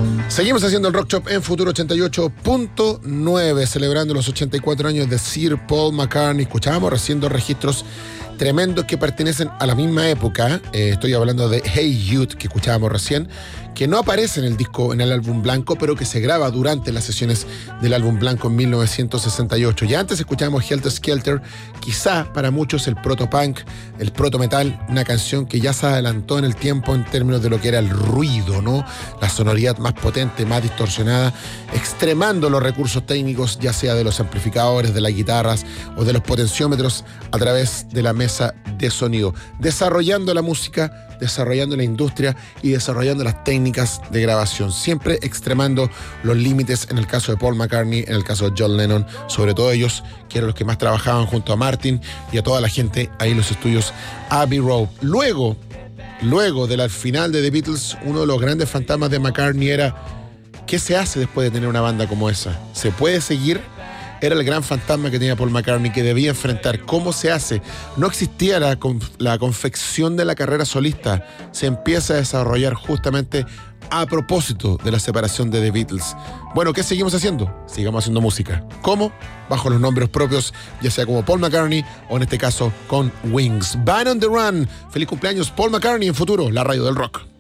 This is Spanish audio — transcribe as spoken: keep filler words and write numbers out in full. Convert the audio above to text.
Seguimos haciendo el Rock Shop en Futuro ochenta y ocho punto nueve, celebrando los ochenta y cuatro años de Sir Paul McCartney. Escuchábamos recién dos registros tremendos que pertenecen a la misma época. Eh, estoy hablando de Hey Jude, que escuchábamos recién, que no aparece en el disco, en el álbum blanco, pero que se graba durante las sesiones del álbum blanco en mil novecientos sesenta y ocho. Ya antes escuchábamos Helter Skelter, quizá para muchos el proto-punk, el proto-metal, una canción que ya se adelantó en el tiempo en términos de lo que era el ruido, ¿no? La sonoridad más potente, más distorsionada, extremando los recursos técnicos, ya sea de los amplificadores, de las guitarras o de los potenciómetros a través de la mesa de sonido, desarrollando la música, desarrollando la industria y desarrollando las técnicas de grabación, siempre extremando los límites en el caso de Paul McCartney, en el caso de John Lennon, sobre todo ellos, que eran los que más trabajaban junto a Martin y a toda la gente ahí en los estudios Abbey Road. Luego, luego del final de The Beatles, uno de los grandes fantasmas de McCartney era: ¿qué se hace después de tener una banda como esa? ¿Se puede seguir? Era el gran fantasma que tenía Paul McCartney, que debía enfrentar. ¿Cómo se hace? No existía la, la confección de la carrera solista. Se empieza a desarrollar justamente a propósito de la separación de The Beatles. Bueno, ¿qué seguimos haciendo? Sigamos haciendo música. ¿Cómo? Bajo los nombres propios, ya sea como Paul McCartney o en este caso con Wings. Band on the Run. Feliz cumpleaños Paul McCartney en Futuro, la radio del rock.